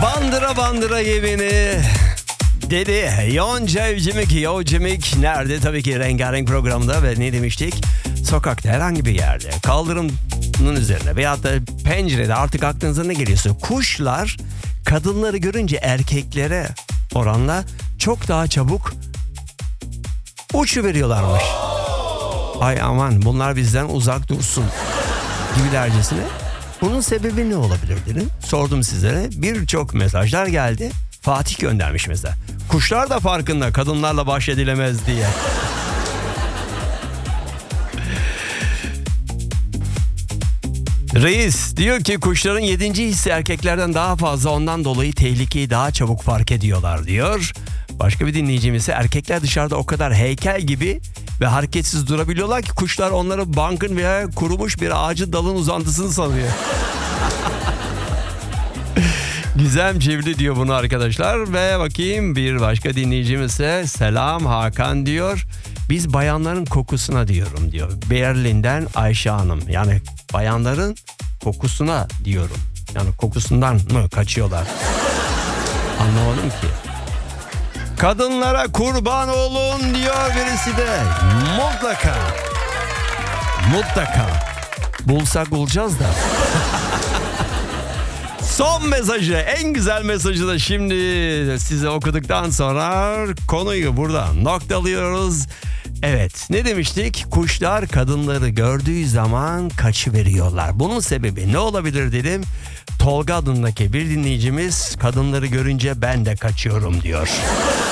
Bandıra bandıra ye beni dedi Yonca Evcimik nerede? Tabii ki Rengarenk programında ve ne demiştik? Sokakta, herhangi bir yerde, kaldırımın üzerinde veyahut da pencerede, artık aklınıza ne geliyorsa, kuşlar kadınları görünce erkeklere oranla çok daha çabuk uçuveriyorlarmış. Ay aman, bunlar bizden uzak dursun gibilercesine. Bunun sebebi ne olabilir dedim. Sordum sizlere. Birçok mesajlar geldi. Fatih göndermiş mesela. Kuşlar da farkında kadınlarla baş edilemez diye. Reis diyor ki kuşların 7. hissi erkeklerden daha fazla, ondan dolayı tehlikeyi daha çabuk fark ediyorlar diyor. Başka bir dinleyicimiz ise erkekler dışarıda o kadar heykel gibi ve hareketsiz durabiliyorlar ki kuşlar onları bankın veya kurumuş bir ağacın dalın uzantısını sanıyor. Gizem Cevli diyor bunu arkadaşlar. Ve bakayım, bir başka dinleyicimiz ise selam Hakan diyor. Biz bayanların kokusuna diyorum diyor. Berlin'den Ayşe Hanım. Yani bayanların kokusuna diyorum. Yani kokusundan mı kaçıyorlar? Anlamadım ki. Kadınlara kurban olun diyor birisi de. Mutlaka. Bulsak bulacağız da. Son mesajı, en güzel mesajı da şimdi size okuduktan sonra konuyu burada noktalıyoruz. Evet, ne demiştik? Kuşlar kadınları gördüğü zaman kaçıveriyorlar. Bunun sebebi ne olabilir dedim. Tolga adındaki bir dinleyicimiz kadınları görünce ben de kaçıyorum diyor.